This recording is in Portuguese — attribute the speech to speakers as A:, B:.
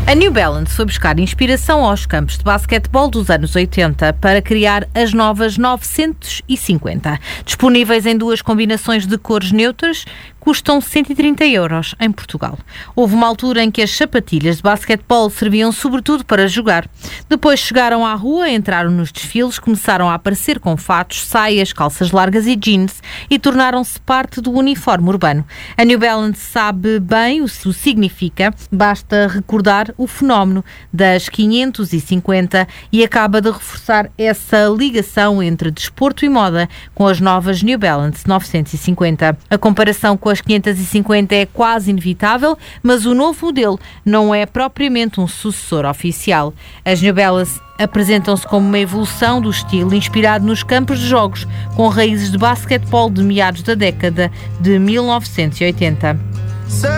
A: A New Balance foi buscar inspiração aos campos de basquetebol dos anos 80 para criar as novas 950. Disponíveis em duas combinações de cores neutras, custam 130 € em Portugal. Houve uma altura em que as sapatilhas de basquetebol serviam sobretudo para jogar. Depois chegaram à rua, entraram nos desfiles, começaram a aparecer com fatos, saias, calças largas e jeans e tornaram-se parte do uniforme urbano. A New Balance sabe bem o que significa, basta recordar o fenómeno das 550 e acaba de reforçar essa ligação entre desporto e moda com as novas New Balance 950. A comparação com as 550 é quase inevitável, mas o novo modelo não é propriamente um sucessor oficial. As New Balance apresentam-se como uma evolução do estilo inspirado nos campos de jogos, com raízes de basquetebol de meados da década de 1980.